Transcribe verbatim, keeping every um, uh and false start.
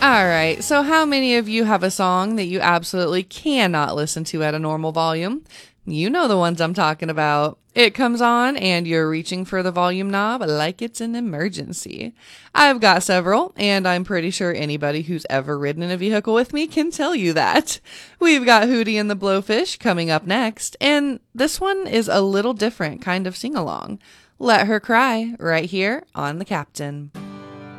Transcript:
All right, so how many of you have a song that you absolutely cannot listen to at a normal volume? You know the ones I'm talking about. It comes on and you're reaching for the volume knob like it's an emergency. I've got several, and I'm pretty sure anybody who's ever ridden in a vehicle with me can tell you that. We've got Hootie and the Blowfish coming up next, and this one is a little different kind of sing-along. Let Her Cry right here on The Captain.